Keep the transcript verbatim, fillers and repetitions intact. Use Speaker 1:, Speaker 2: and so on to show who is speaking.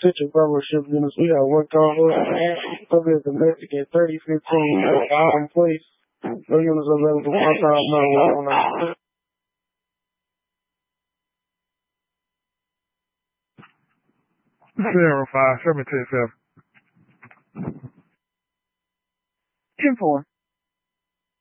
Speaker 1: potential fellowship units. We got one call over at the Mexican thirty fifteen in place. No units available. One time, no one on.
Speaker 2: Zero five seven ten seven.
Speaker 3: Ten four.